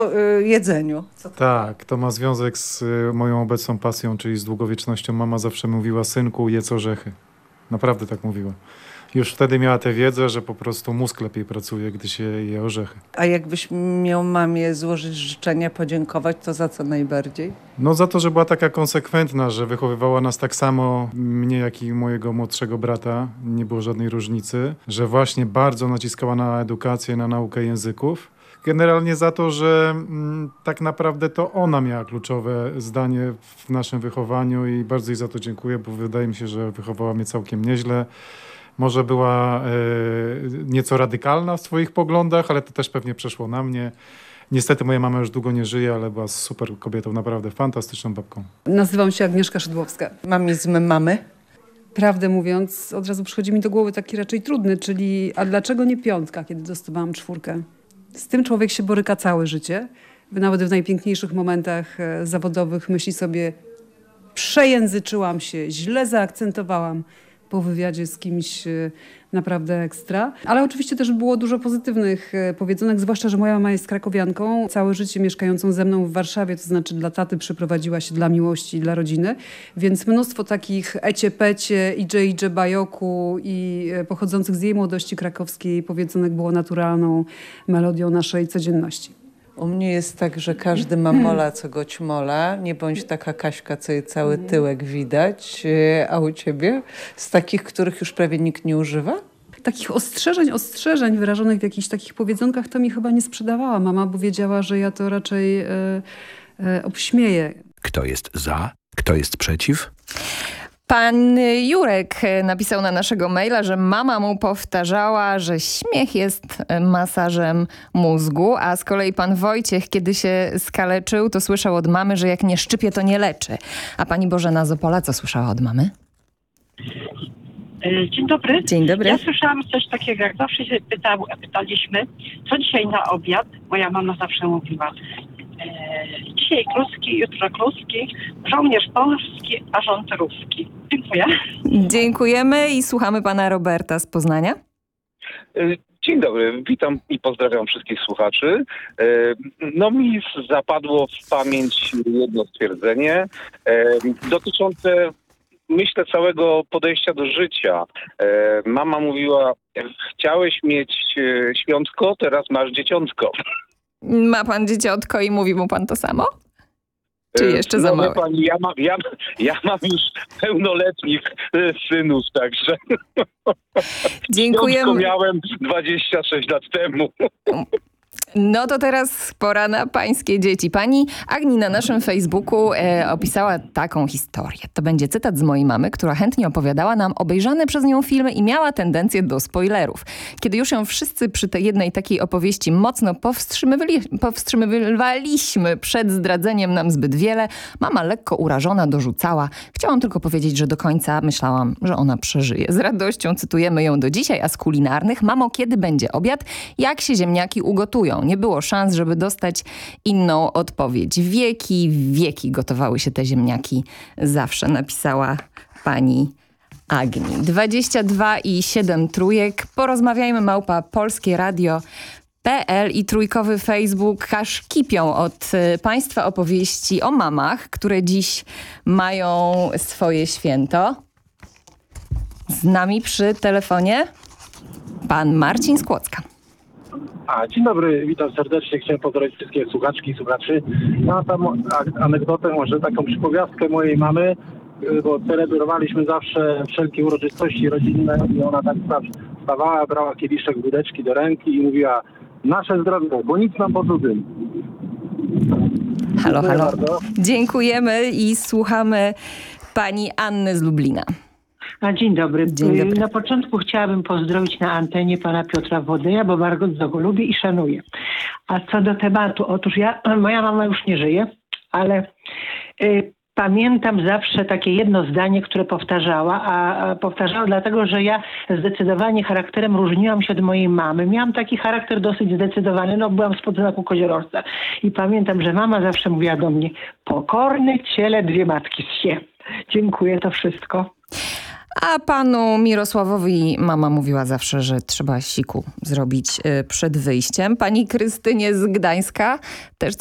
jedzeniu. Tak, to ma związek z moją obecną pasją, czyli z długowiecznością. Mama zawsze mówiła: synku, jedz orzechy. Naprawdę tak mówiła. Już wtedy miała tę wiedzę, że po prostu mózg lepiej pracuje, gdy się je orzechy. A jakbyś miał mamie złożyć życzenia, podziękować, to za co najbardziej? No za to, że była taka konsekwentna, że wychowywała nas tak samo, mnie jak i mojego młodszego brata, nie było żadnej różnicy, że właśnie bardzo naciskała na edukację, na naukę języków. Generalnie za to, że tak naprawdę to ona miała kluczowe zdanie w naszym wychowaniu i bardzo jej za to dziękuję, bo wydaje mi się, że wychowała mnie całkiem nieźle. Może była nieco radykalna w swoich poglądach, ale to też pewnie przeszło na mnie. Niestety moja mama już długo nie żyje, ale była super kobietą, naprawdę fantastyczną babką. Nazywam się Agnieszka Szydłowska. Mamizm mamy? Prawdę mówiąc, od razu przychodzi mi do głowy taki raczej trudny, czyli a dlaczego nie 5, kiedy dostawałam 4? Z tym człowiek się boryka całe życie. Nawet w najpiękniejszych momentach zawodowych myśli sobie: przejęzyczyłam się, źle zaakcentowałam po wywiadzie z kimś naprawdę ekstra. Ale oczywiście też było dużo pozytywnych powiedzonek, zwłaszcza, że moja mama jest krakowianką, całe życie mieszkającą ze mną w Warszawie, to znaczy dla taty przyprowadziła się dla miłości i dla rodziny, więc mnóstwo takich ecie-pecie, idzie bajoku i pochodzących z jej młodości krakowskiej powiedzonek było naturalną melodią naszej codzienności. U mnie jest tak, że każdy ma mola, co go ćmola. Nie bądź taka Kaśka, co jej cały tyłek widać. A u ciebie? Z takich, których już prawie nikt nie używa? Takich ostrzeżeń wyrażonych w jakichś takich powiedzonkach to mi chyba nie sprzedawała mama, bo wiedziała, że ja to raczej obśmieję. Kto jest za? Kto jest przeciw? Pan Jurek napisał na naszego maila, że mama mu powtarzała, że śmiech jest masażem mózgu, a z kolei pan Wojciech, kiedy się skaleczył, to słyszał od mamy, że jak nie szczypie, to nie leczy. A pani Bożena z Opola co słyszała od mamy? Dzień dobry. Dzień dobry. Ja słyszałam coś takiego, jak zawsze się pytaliśmy, co dzisiaj na obiad. Moja mama zawsze mówiła: dzisiaj kluski, jutro kluski, żołnierz polski, a rząd ruski. Dziękuję. Dziękujemy i słuchamy pana Roberta z Poznania. Dzień dobry, witam i pozdrawiam wszystkich słuchaczy. No mi zapadło w pamięć jedno stwierdzenie dotyczące, myślę, całego podejścia do życia. Mama mówiła: chciałeś mieć świątko, teraz masz dzieciątko. Ma pan dzieciątko i mówi mu pan to samo? Czy jeszcze za małe? Pani, ja mam już pełnoletnich synów, także dziękujemy. świątko miałem 26 lat temu. No to teraz pora na pańskie dzieci. Pani Agni na naszym Facebooku opisała taką historię. To będzie cytat z mojej mamy, która chętnie opowiadała nam obejrzane przez nią filmy i miała tendencję do spoilerów. Kiedy już ją wszyscy przy tej jednej takiej opowieści mocno powstrzymywaliśmy przed zdradzeniem nam zbyt wiele, mama lekko urażona dorzucała: chciałam tylko powiedzieć, że do końca myślałam, że ona przeżyje. Z radością cytujemy ją do dzisiaj, a z kulinarnych: mamo, kiedy będzie obiad? Jak się ziemniaki ugotują? Nie było szans, żeby dostać inną odpowiedź. Wieki gotowały się te ziemniaki zawsze, napisała pani Agni. 22,7 trójek. Porozmawiajmy @polskieradio.pl i trójkowy Facebook aż kipią od państwa opowieści o mamach, które dziś mają swoje święto. Z nami przy telefonie pan Marcin z Kłodzka. Dzień dobry, witam serdecznie. Chciałem pozdrowić wszystkie słuchaczki i słuchaczy. Mam tam anegdotę, może taką przypowiastkę mojej mamy, bo celebrowaliśmy zawsze wszelkie uroczystości rodzinne i ona tak wstawała, brała kieliszek wódeczki do ręki i mówiła: nasze zdrowie, bo nic nam pod dym. Halo. Dziękujemy i słuchamy pani Anny z Lublina. Dzień dobry. Dzień dobry. Na początku chciałabym pozdrowić na antenie pana Piotra Wodeja, bo bardzo go lubię i szanuję. A co do tematu, otóż moja mama już nie żyje, ale pamiętam zawsze takie jedno zdanie, które powtarzała, a powtarzała dlatego, że ja zdecydowanie charakterem różniłam się od mojej mamy. Miałam taki charakter dosyć zdecydowany, byłam spod znaku koziorożca. I pamiętam, że mama zawsze mówiła do mnie: pokorny ciele 2 matki zsie. Dziękuję, to wszystko. A panu Mirosławowi mama mówiła zawsze, że trzeba siku zrobić przed wyjściem. Pani Krystynie z Gdańska też